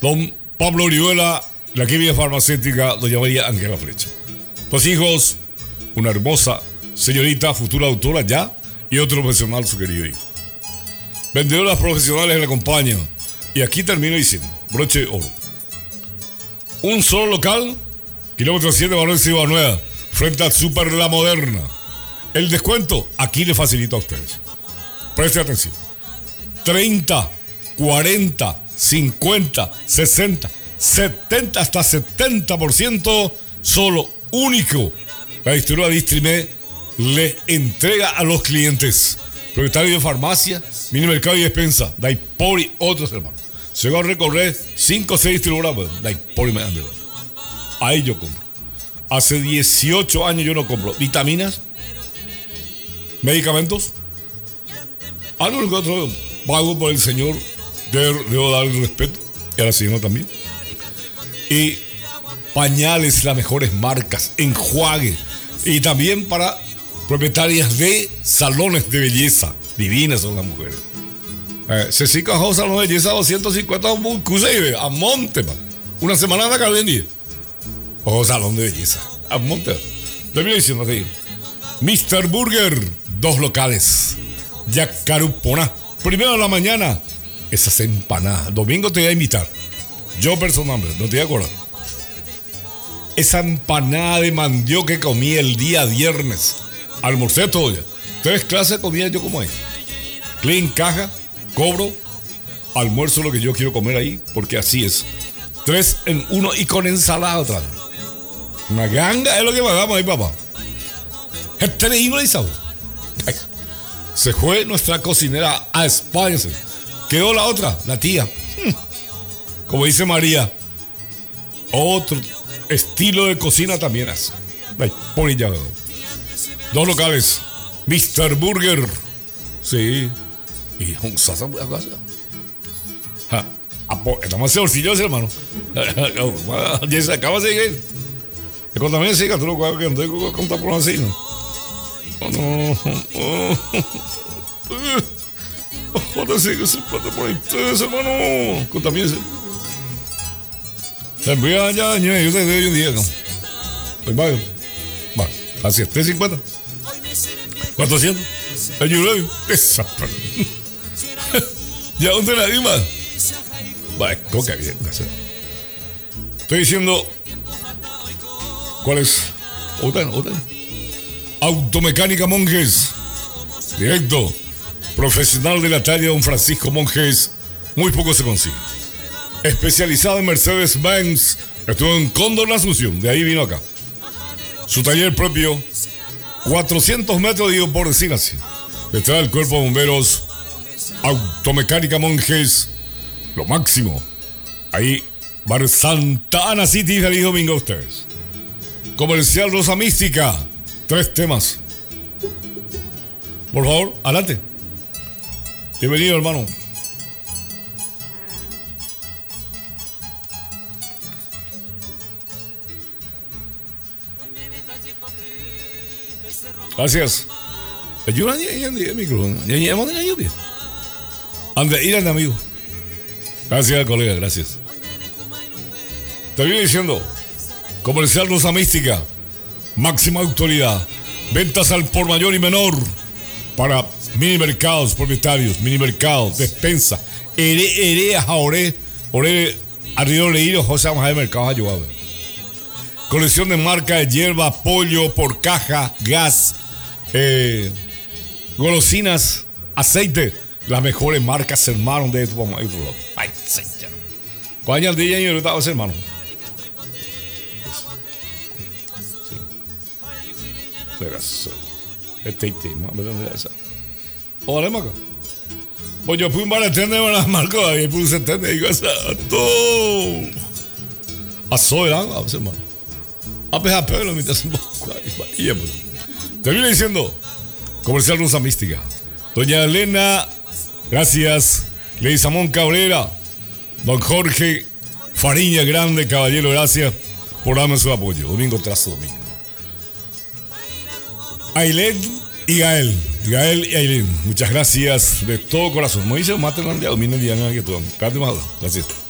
Don Pablo Orihuela, la química farmacéutica, doña María Ángela Flecha. Dos hijos, una hermosa señorita, futura doctora ya, y otro profesional, su querido hijo. Vendedoras profesionales le acompañan. Y aquí termino diciendo, broche de oro. Un solo local, kilómetro 7, Barrio Ciudad Nueva, frente al Super La Moderna. El descuento, aquí le facilito a ustedes. Preste atención. 30, 40, 50, 60, 70, hasta 70%, solo único. La distribuidora Distrimed le entrega a los clientes. Propietario de farmacia, mini mercado y despensa, Daipor y otros hermanos. Se va a recorrer 5 o 6 distribuidoras, Daipor y me ande. Ahí yo compro. Hace 18 años yo no compro vitaminas, medicamentos. Algo que otro pago por el señor, debo darle respeto, y a la señora también. Y pañales, las mejores marcas, enjuague, y también para propietarias de salones de belleza. Divinas son las mujeres. Se sica a salón de belleza 250 a monte, man. Una semana de acá vendí. O salón de belleza. A monte. Termino diciendo así. Mr. Burger, 2 locales. Yacarupona. Primero de la mañana, esas empanadas. Domingo te voy a invitar. Yo personalmente, no te voy a acordar. Esa empanada de mandioca que comí el día viernes. Almorcé todo ya. 3 clases de comida yo como ahí. Clean caja, cobro, almuerzo lo que yo quiero comer ahí, porque así es. 3 en 1 y con ensalada otra vez. Una ganga es lo que pagamos ahí, papá. Se fue nuestra cocinera a España. Quedó la otra, la tía. Como dice María, otro estilo de cocina también hace. Pon ya. 2 locales. Mr. Burger. Sí. Y un sasa muy cosa. Estamos haciendo bolsillos, hermano. Ya se acaba de seguir. Y cuando también siga, tú lo cuadras que no tengo que contar por así, ¿no? Cuando sigue se plata por ahí. Ustedes, hermano. Contamínese. Se envía ya, yo te doy un día, ¿no? Pues vaya. Va, así es, 350. 400. Ayúdame. Esa. Ya, ¿dónde la más? Vale, coca bien. Estoy diciendo. ¿Cuál es? Otra. Automecánica Monjes. Directo. Profesional de la talla de don Francisco Monjes. Muy poco se consigue. Especializado en Mercedes-Benz. Estuvo en Cóndor, la Asunción. De ahí vino acá. Su taller propio. 400 metros, digo, por decir así. Detrás del cuerpo de bomberos. Automecánica Monjes. Lo máximo. Ahí, Bar Santa Ana City. Feliz domingo a ustedes. Comercial Rosa Mística. 3 temas. Por favor, adelante. Bienvenido, hermano. Gracias. Ayúdame el micrófono. Ande, ir amigo. Gracias, colega, gracias. Te voy diciendo, Comercial Rosa Mística, máxima autoridad, ventas al por mayor y menor, para mini mercados propietarios, mini mercados, despensa, Herea, Jaoré, Arriero Leído, José Amajá, Mercados Ayudados. Colección de marca de hierba, pollo por caja, gas, golosinas, aceite. Las mejores marcas, hermano, de esto. Ay, señor. ¿Cuál es el día y ahorita va a ser, hermano? Sí. Este tema, ¿verdad? Hola, Maca. Pues yo fui un baratende de las marcas y puse 70 y digo, exacto. A sola, a ver, hermano. A pesar de lo mitad. Y ya, pues. Termina diciendo, Comercial Rosa Mística. Doña Elena. Gracias, Ley Samón Cabrera, don Jorge Fariña Grande, caballero, gracias por darme su apoyo, domingo tras domingo. Ailén y Gael y Ailén, muchas gracias de todo corazón. Me dice, mate el día, domina el día, que todo. Gracias.